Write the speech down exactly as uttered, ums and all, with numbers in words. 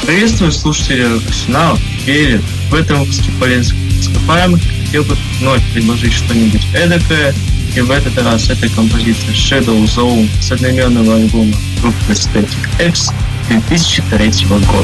Приветствую слушателей профессионалов. Верю, в этом выпуске полезных ископаемых хотел бы вновь предложить что-нибудь эдакое. И в этот раз это композиция Shadow Zone с одноименного альбома группы Static X две тысячи третьего года.